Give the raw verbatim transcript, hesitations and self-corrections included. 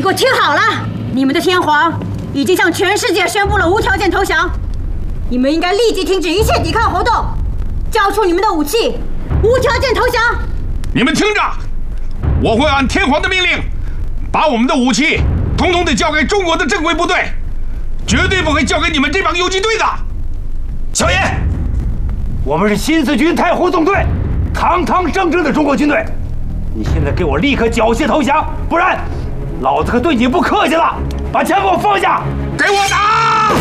给我听好了，你们的天皇已经向全世界宣布了无条件投降，你们应该立即停止一切抵抗活动，交出你们的武器，无条件投降。 你们听着，我会按天皇的命令，把我们的武器统统地交给中国的正规部队，绝对不会交给你们这帮游击队的。 小爷，我们是新四军太湖纵队，堂堂正正的中国军队。你现在给我立刻缴械投降，不然老子可对你不客气了！把枪给我放下！ 给我打！